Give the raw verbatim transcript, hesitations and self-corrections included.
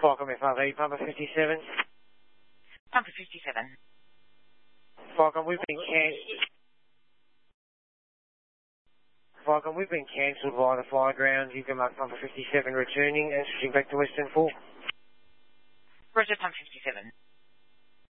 Falcon F R V, Pumper fifty-seven. Pumper fifty-seven. Falcon, we've been cancelled. Falcon, we've been cancelled via the fly ground. You can mark Pumper fifty-seven returning and switching back to Western four. Roger, Pumper fifty-seven.